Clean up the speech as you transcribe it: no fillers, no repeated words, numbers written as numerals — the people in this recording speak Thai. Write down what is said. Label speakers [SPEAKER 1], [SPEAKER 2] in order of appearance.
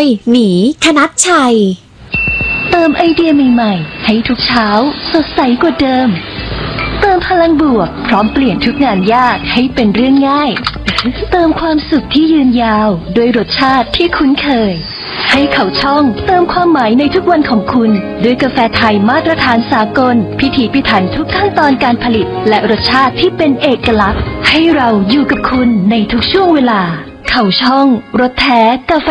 [SPEAKER 1] ยหมีคณัชชัย
[SPEAKER 2] เติมไอเดียใหม่ๆให้ทุกเช้าสดใสกว่าเดิมเติมพลังบวกพร้อมเปลี่ยนทุกงานยากให้เป็นเรื่องง่ายเติมความสุขที่ยืนยาวด้วยรสชาติที่คุ้นเคยให้เขาช่องเติมความหมายในทุกวันของคุณด้วยกาแฟไทยมาตรฐานสากลพิถีพิถันทุกขั้นตอนการผลิตและรสชาติที่เป็นเอกลักษณ์ให้เราอยู่กับคุณในทุกช่วงเวลาเขาช่องรสแท้กาแฟ